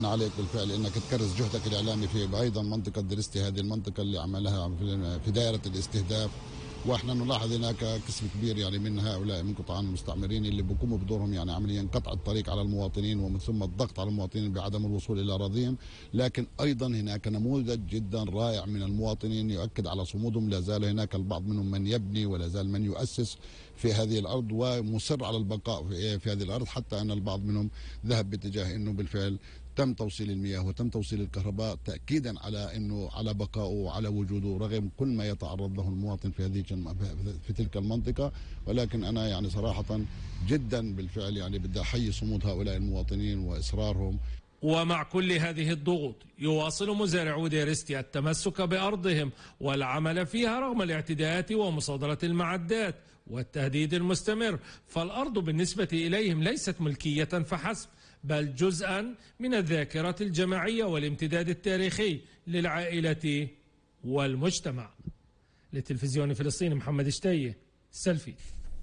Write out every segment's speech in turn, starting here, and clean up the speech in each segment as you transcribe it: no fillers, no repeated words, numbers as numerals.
عليك بالفعل انك تكرس جهدك الاعلامي في ايضا منطقه درستي، هذه المنطقه اللي عملها في دائره الاستهداف. واحنا نلاحظ هناك قسم كبير يعني من هؤلاء من قطاع المستعمرين اللي بيقوموا بدورهم يعني عمليا قطع الطريق على المواطنين ومن ثم الضغط على المواطنين بعدم الوصول الى اراضيهم. لكن ايضا هناك نموذج جدا رائع من المواطنين يؤكد على صمودهم. لا زال هناك البعض منهم من يبني ولا زال من يؤسس في هذه الارض ومصر على البقاء في هذه الارض، حتى ان البعض منهم ذهب باتجاه انه بالفعل تم توصيل المياه وتم توصيل الكهرباء تأكيدا على انه على بقائه وعلى وجوده رغم كل ما يتعرض له المواطن في تلك المنطقة. ولكن انا يعني صراحة جدا بالفعل يعني بدي احيي صمود هؤلاء المواطنين واصرارهم. ومع كل هذه الضغوط يواصل مزارعو ديرستي التمسك بأرضهم والعمل فيها رغم الاعتداءات ومصادرة المعدات والتهديد المستمر، فالأرض بالنسبة إليهم ليست ملكية فحسب، بل جزءا من الذاكرة الجماعية والامتداد التاريخي للعائلة والمجتمع. لتلفزيون فلسطين محمد شتاية، سلفي.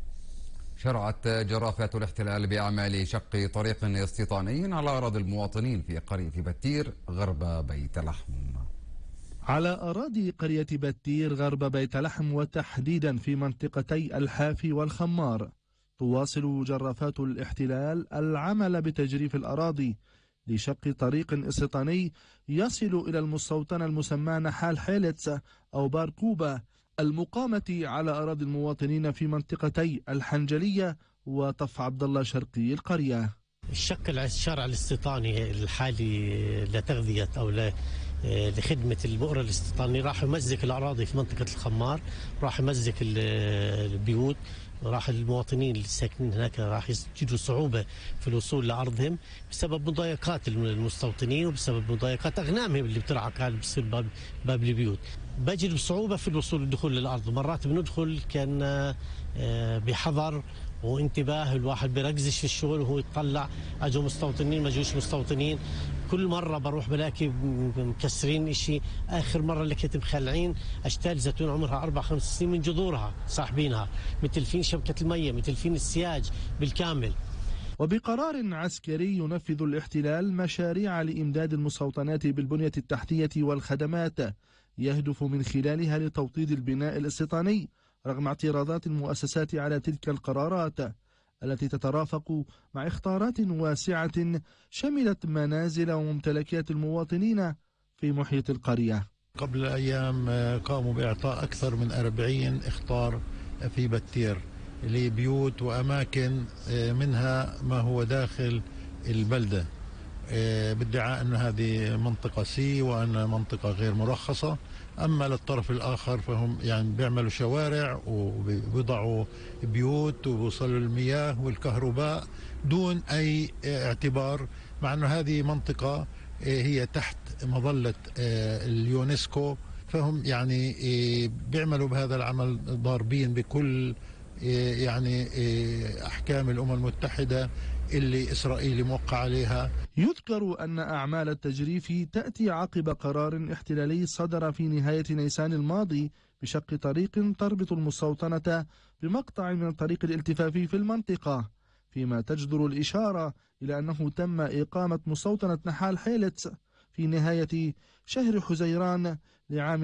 شرعت جرافات الاحتلال بأعمال شق طريق استيطاني على أراضي المواطنين في قرية بتير غرب بيت لحم. على أراضي قرية بتير غرب بيت لحم وتحديدا في منطقتي الحافي والخمار، تواصل جرافات الاحتلال العمل بتجريف الأراضي لشق طريق استيطاني يصل إلى المستوطنة المسمى نحال حيلتس أو باركوبة المقامة على أراضي المواطنين في منطقتي الحنجلية وطف عبد الله شرقي القرية. الشق الشارع الاستيطاني الحالي لتغذية أو لخدمة البؤرة الاستيطانية راح يمزق الأراضي في منطقة الخمار، راح يمزق البيوت، راح المواطنين اللي ساكنين هناك راح يجدوا صعوبة في الوصول لأرضهم بسبب مضايقات المستوطنين وبسبب مضايقات أغنامهم اللي بترعى كانت بتصير باب البيوت. بجد بصعوبة في الوصول والدخول للأرض، مرات بندخل كان بحذر وانتباه، الواحد بيركزش في الشغل وهو يتطلع اجوا مستوطنين ما جوش مستوطنين. كل مره بروح بلاقي مكسرين شيء. اخر مره اللي كنت مخلعين اشتال زيتون عمرها 4-5 سنين من جذورها صاحبينها، متلفين شبكه الميه، متلفين السياج بالكامل. وبقرار عسكري ينفذ الاحتلال مشاريع لإمداد المستوطنات بالبنية التحتية والخدمات يهدف من خلالها لتوطيد البناء الاستيطاني رغم اعتراضات المؤسسات على تلك القرارات التي تترافق مع اخطارات واسعة شملت منازل وممتلكات المواطنين في محيط القرية. قبل أيام قاموا بإعطاء أكثر من 40 اخطار في بتير لبيوت وأماكن منها ما هو داخل البلدة بادعاء أن هذه منطقة سي وأن منطقة غير مرخصة. أما للطرف الآخر فهم يعني بيعملوا شوارع وبيضعوا بيوت وبيوصلوا المياه والكهرباء دون أي اعتبار، مع أن هذه منطقة هي تحت مظلة اليونسكو. فهم يعني بيعملوا بهذا العمل ضاربين بكل يعني أحكام الأمم المتحدة اللي إسرائيل موقع عليها. يذكر أن أعمال التجريف تأتي عقب قرار احتلالي صدر في نهاية نيسان الماضي بشق طريق تربط المستوطنة بمقطع من طريق الالتفاف في المنطقة، فيما تجدر الإشارة إلى أنه تم إقامة مستوطنة نحال حيلتس في نهاية شهر حزيران لعام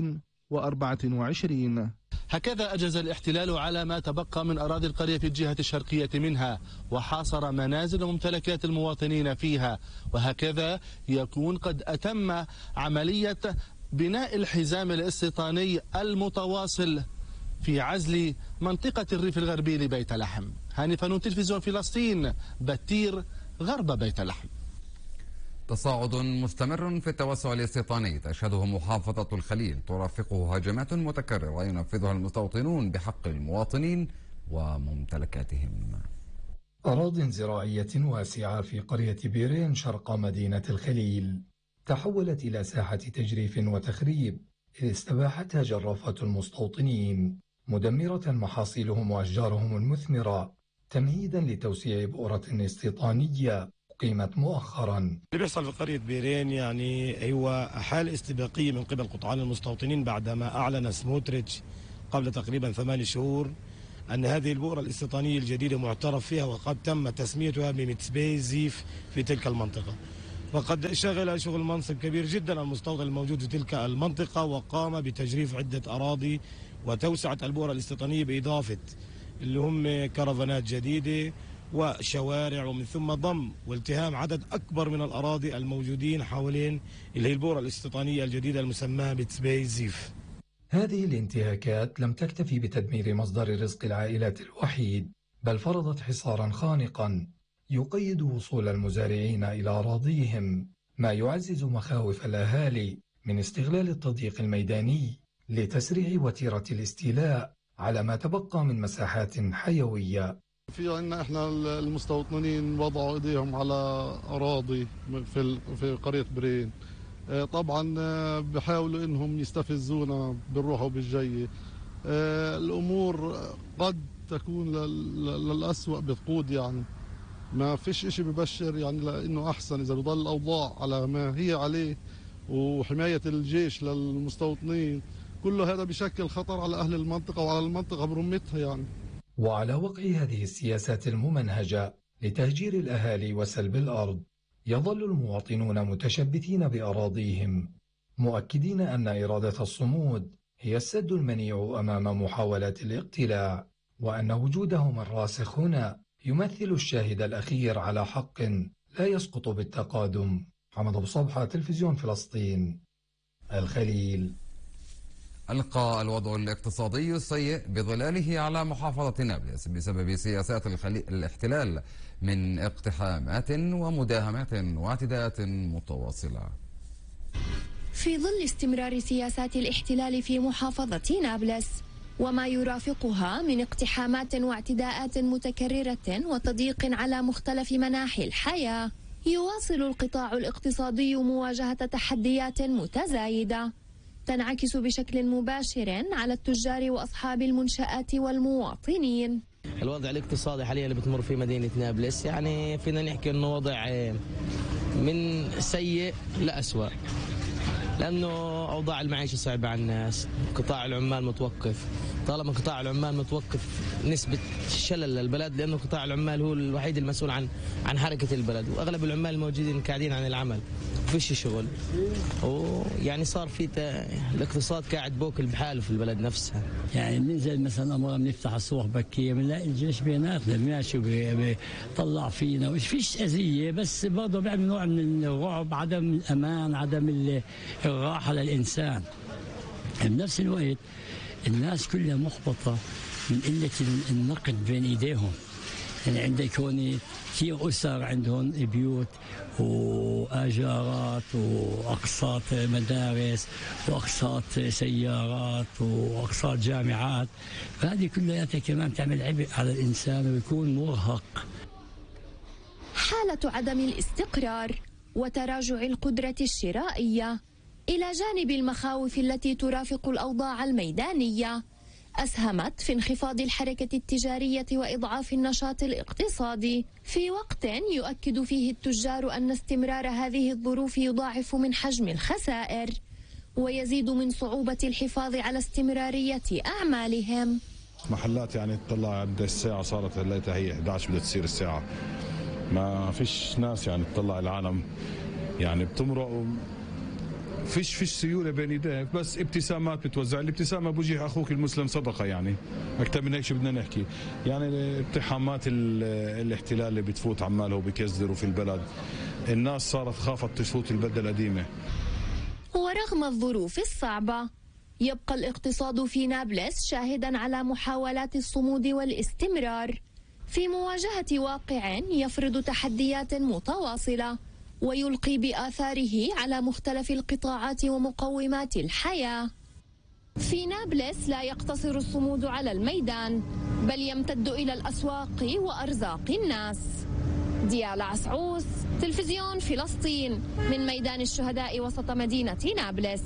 2024. هكذا أجز الاحتلال على ما تبقى من أراضي القرية في الجهة الشرقية منها، وحاصر منازل وممتلكات المواطنين فيها، وهكذا يكون قد أتم عملية بناء الحزام الاستيطاني المتواصل في عزل منطقة الريف الغربي لبيت لحم. هاني فنون، تلفزيون فلسطين، بتير غرب بيت لحم. تصاعد مستمر في التوسع الاستيطاني تشهده محافظة الخليل، ترافقه هجمات متكررة ينفذها المستوطنون بحق المواطنين وممتلكاتهم. أراضٍ زراعية واسعة في قرية بيرين شرق مدينة الخليل تحولت إلى ساحة تجريف وتخريب، إذ استباحتها جرافات المستوطنين مدمرة محاصيلهم وأشجارهم المثمرة تمهيدا لتوسيع بؤرة استيطانية قيمت مؤخرا. اللي بيحصل في قرية بيرين يعني هو حالة استباقية من قبل قطعان المستوطنين بعدما أعلن سموتريتش قبل تقريبا 8 شهور أن هذه البؤرة الاستيطانية الجديدة معترف فيها وقد تم تسميتها بمتسبي زيف في تلك المنطقة. وقد شغل شغل منصب كبير جدا المستوطن الموجود في تلك المنطقة، وقام بتجريف عدة أراضي وتوسعة البؤرة الاستيطانية بإضافة اللي هم كرفانات جديدة وشوارع، ومن ثم ضم والتهام عدد أكبر من الأراضي الموجودين حوالين اللي هي البؤرة الاستيطانية الجديدة المسماة بتسبي زيف. هذه الانتهاكات لم تكتفي بتدمير مصدر رزق العائلات الوحيد، بل فرضت حصارا خانقا يقيد وصول المزارعين إلى أراضيهم، ما يعزز مخاوف الأهالي من استغلال التضييق الميداني لتسريع وتيرة الاستيلاء على ما تبقى من مساحات حيوية. في عندنا احنا المستوطنين وضعوا ايديهم على اراضي في قرية برين، طبعا بحاولوا انهم يستفزونا بالروح وبالجاية. الامور قد تكون للأسوأ بتقود، يعني ما فيش اشي ببشر يعني لانه احسن اذا بضل الاوضاع على ما هي عليه، وحماية الجيش للمستوطنين، كله هذا بشكل خطر على اهل المنطقة وعلى المنطقة برمتها يعني. وعلى وقع هذه السياسات الممنهجة لتهجير الأهالي وسلب الأرض، يظل المواطنون متشبثين بأراضيهم، مؤكدين أن إرادة الصمود هي السد المنيع أمام محاولات الاقتلاع، وأن وجودهم الراسخ هنا يمثل الشاهد الأخير على حق لا يسقط بالتقادم. محمد أبو صبحة، تلفزيون فلسطين، الخليل. ألقى الوضع الاقتصادي السيء بظلاله على محافظة نابلس بسبب سياسات الاحتلال من اقتحامات ومداهمات واعتداءات متواصلة. في ظل استمرار سياسات الاحتلال في محافظة نابلس وما يرافقها من اقتحامات واعتداءات متكررة وتضييق على مختلف مناحي الحياة، يواصل القطاع الاقتصادي مواجهة تحديات متزايدة تنعكس بشكل مباشر على التجار وأصحاب المنشآت والمواطنين. الوضع الاقتصادي حاليا اللي بتمر فيه مدينة نابلس يعني فينا نحكي انه وضع من سيء لأسوأ، لأنه أوضاع المعيشة صعبة على الناس، قطاع العمال متوقف. طالما قطاع العمال متوقف نسبة شلل للبلد، لأنه قطاع العمال هو الوحيد المسؤول عن حركة البلد، وأغلب العمال الموجودين قاعدين عن العمل، فيش شغل، ويعني صار في الاقتصاد قاعد بوكل بحاله في البلد نفسها. يعني بننزل مثلا أمورا بنفتح السوق بكية بنلاقي الجيش بيناتنا ماشي وبيطلع فينا، ومش فيش أذية، بس برضه بيعمل نوع من الرعب، عدم الأمان، عدم الراحة للإنسان. بنفس الوقت الناس كلها محبطة من قلة النقد بين إيديهم. يعني عندك هون كثير أسر عندهم بيوت وآجارات وأقساط مدارس وأقساط سيارات وأقساط جامعات، فهذه كلها كمان تعمل عبء على الإنسان ويكون مرهق. حالة عدم الاستقرار وتراجع القدرة الشرائية إلى جانب المخاوف التي ترافق الأوضاع الميدانية أسهمت في انخفاض الحركة التجارية وإضعاف النشاط الاقتصادي، في وقت يؤكد فيه التجار أن استمرار هذه الظروف يضاعف من حجم الخسائر ويزيد من صعوبة الحفاظ على استمرارية أعمالهم. محلات يعني تطلع عند الساعة صارت هلأ هي 11 بدها تصير الساعة، ما فيش ناس يعني تطلع العالم يعني بتمرق، فيش سيولة بين ايديك، بس ابتسامات بتوزع. الابتسامة بوجه اخوك المسلم صدقة، يعني اكثر من هيك شو بدنا نحكي. يعني اقتحامات الاحتلال اللي بتفوت عماله وبيكزروا في البلد، الناس صارت خافت تفوت البلد القديمة. ورغم الظروف الصعبة يبقى الاقتصاد في نابلس شاهدا على محاولات الصمود والاستمرار في مواجهة واقع يفرض تحديات متواصلة ويلقي بآثاره على مختلف القطاعات ومقومات الحياة. في نابلس لا يقتصر الصمود على الميدان، بل يمتد إلى الأسواق وأرزاق الناس. ديالا عسعوس، تلفزيون فلسطين، من ميدان الشهداء وسط مدينة نابلس.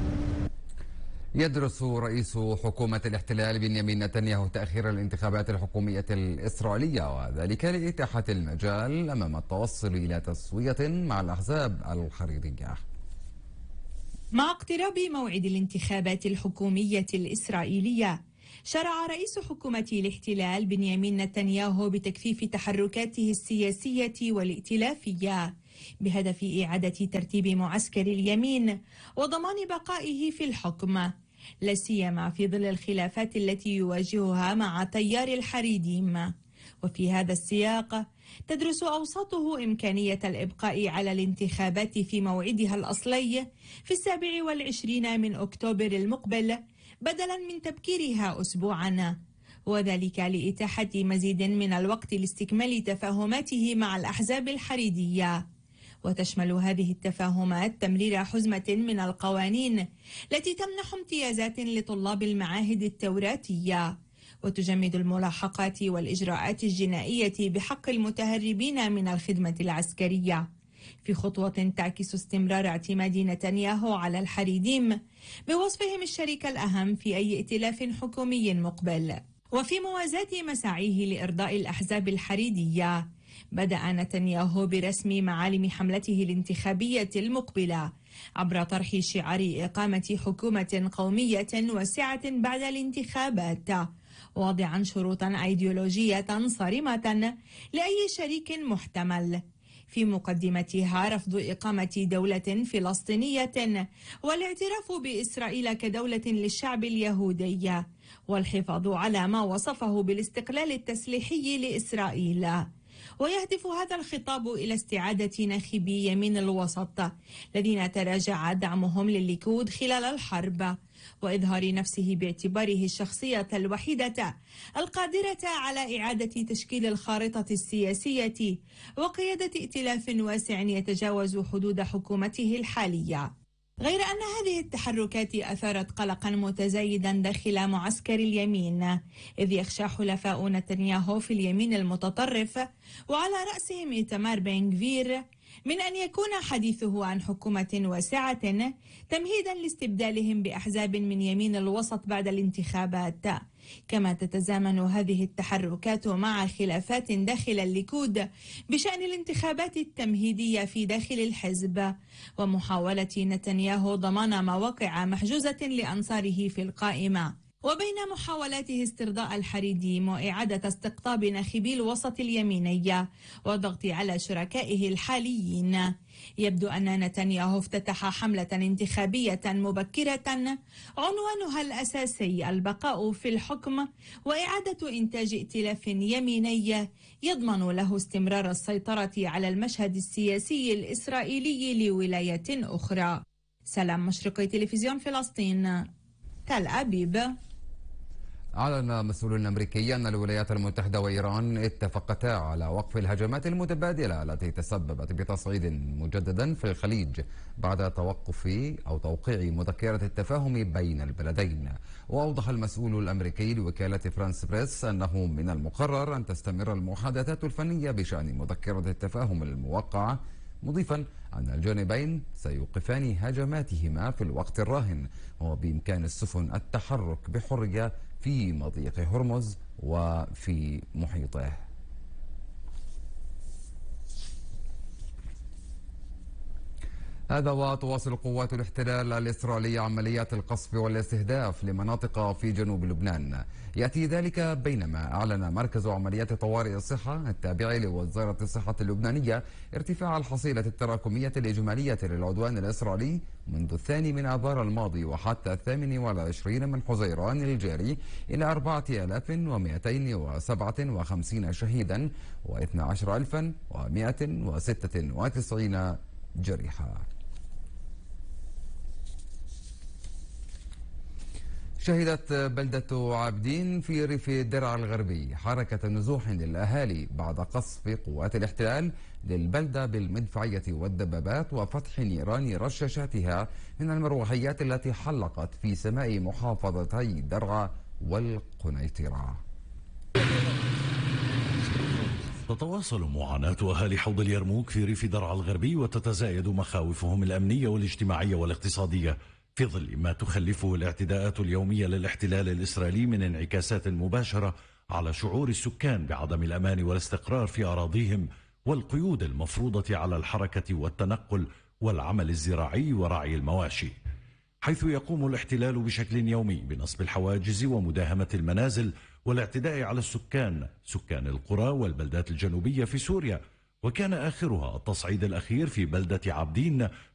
يدرس رئيس حكومة الاحتلال بنيامين نتنياهو تأخير الانتخابات الحكومية الإسرائيلية، وذلك لإتاحة المجال أمام التوصل إلى تسوية مع الأحزاب الحريرية. مع اقتراب موعد الانتخابات الحكومية الإسرائيلية، شرع رئيس حكومة الاحتلال بنيامين نتنياهو بتكثيف تحركاته السياسية والائتلافية بهدف إعادة ترتيب معسكر اليمين وضمان بقائه في الحكم، لا سيما في ظل الخلافات التي يواجهها مع تيار الحريديم. وفي هذا السياق تدرس أوساطه إمكانية الإبقاء على الانتخابات في موعدها الأصلي في 27 من أكتوبر المقبل بدلا من تبكيرها أسبوعا، وذلك لإتاحة مزيد من الوقت لاستكمال تفاهماته مع الأحزاب الحريدية. وتشمل هذه التفاهمات تمرير حزمة من القوانين التي تمنح امتيازات لطلاب المعاهد التوراتية، وتجمد الملاحقات والإجراءات الجنائية بحق المتهربين من الخدمة العسكرية، في خطوة تعكس استمرار اعتماد نتنياهو على الحريديم بوصفهم الشريك الأهم في أي ائتلاف حكومي مقبل. وفي موازاة مساعيه لإرضاء الأحزاب الحريدية، بدأ نتنياهو برسم معالم حملته الانتخابية المقبلة عبر طرح شعار إقامة حكومة قومية واسعة بعد الانتخابات، واضعا شروطا أيديولوجية صارمة لأي شريك محتمل، في مقدمتها رفض إقامة دولة فلسطينية والاعتراف بإسرائيل كدولة للشعب اليهودي، والحفاظ على ما وصفه بالاستقلال التسليحي لإسرائيل. ويهدف هذا الخطاب إلى استعادة ناخبي يمين الوسط الذين تراجع دعمهم للليكود خلال الحرب، وإظهار نفسه باعتباره الشخصية الوحيدة القادرة على إعادة تشكيل الخارطة السياسية وقيادة ائتلاف واسع يتجاوز حدود حكومته الحالية. غير أن هذه التحركات أثارت قلقا متزايدا داخل معسكر اليمين، إذ يخشى حلفاء نتنياهو في اليمين المتطرف وعلى رأسهم إيتمار بن غفير من أن يكون حديثه عن حكومة واسعة تمهيدا لاستبدالهم بأحزاب من يمين الوسط بعد الانتخابات. كما تتزامن هذه التحركات مع خلافات داخل الليكود بشأن الانتخابات التمهيدية في داخل الحزب، ومحاولة نتنياهو ضمان مواقع محجوزة لأنصاره في القائمة. وبين محاولاته استرضاء الحريديم وإعادة استقطاب ناخبي الوسط اليميني والضغط على شركائه الحاليين، يبدو أن نتنياهو افتتح حملة انتخابية مبكرة عنوانها الأساسي البقاء في الحكم وإعادة إنتاج ائتلاف يميني يضمن له استمرار السيطرة على المشهد السياسي الإسرائيلي لولاية أخرى. سلام مشرقي، تلفزيون فلسطين، تل أبيب. أعلن مسؤول أمريكي أن الولايات المتحدة وإيران اتفقتا على وقف الهجمات المتبادلة التي تسببت بتصعيد مجددا في الخليج بعد توقيع مذكرة التفاهم بين البلدين. وأوضح المسؤول الأمريكي لوكالة فرانس بريس أنه من المقرر أن تستمر المحادثات الفنية بشأن مذكرة التفاهم الموقعة، مضيفا أن الجانبين سيوقفان هجماتهما في الوقت الراهن، وبإمكان السفن التحرك بحرية في مضيق هرمز وفي محيطه. هذا وتواصل قوات الاحتلال الإسرائيلية عمليات القصف والاستهداف لمناطق في جنوب لبنان. يأتي ذلك بينما أعلن مركز عمليات طوارئ الصحة التابع لوزارة الصحة اللبنانية ارتفاع الحصيلة التراكمية الإجمالية للعدوان الإسرائيلي منذ 2 من آذار الماضي وحتى 28 من حزيران الجاري إلى 4257 شهيدا و12196 جريحا. شهدت بلدة عابدين في ريف درعا الغربي حركة نزوح للأهالي بعد قصف قوات الاحتلال للبلدة بالمدفعية والدبابات وفتح نيران رشاشاتها من المروحيات التي حلقت في سماء محافظتي درعا والقنيطرة. تتواصل معاناة أهالي حوض اليرموك في ريف درعا الغربي وتتزايد مخاوفهم الأمنية والاجتماعية والاقتصادية في ظل ما تخلفه الاعتداءات اليومية للاحتلال الإسرائيلي من انعكاسات مباشرة على شعور السكان بعدم الأمان والاستقرار في أراضيهم والقيود المفروضة على الحركة والتنقل والعمل الزراعي ورعي المواشي، حيث يقوم الاحتلال بشكل يومي بنصب الحواجز ومداهمة المنازل والاعتداء على سكان القرى والبلدات الجنوبية في سوريا وكان آخرها التصعيد الأخير في بلدة عابدين